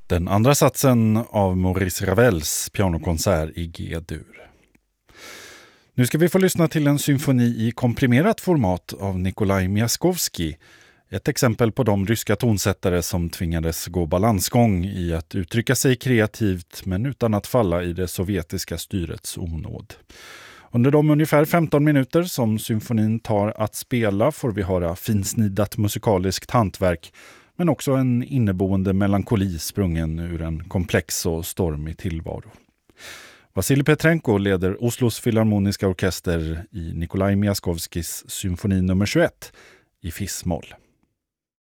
Den andra satsen av Maurice Ravels pianokonsert i G-dur. Nu ska vi få lyssna till en symfoni i komprimerat format av Nikolaj Miaskovsky. Ett exempel på de ryska tonsättare som tvingades gå balansgång i att uttrycka sig kreativt men utan att falla i det sovjetiska styrets onåd. Under de ungefär 15 minuter som symfonin tar att spela får vi höra finsnidat musikaliskt hantverk, men också en inneboende melankoli sprungen ur en komplex och stormig tillvaro. Vasilij Petrenko leder Oslos filharmoniska orkester i Nikolaj Miaskovskys symfoni nummer 21 i fis-moll.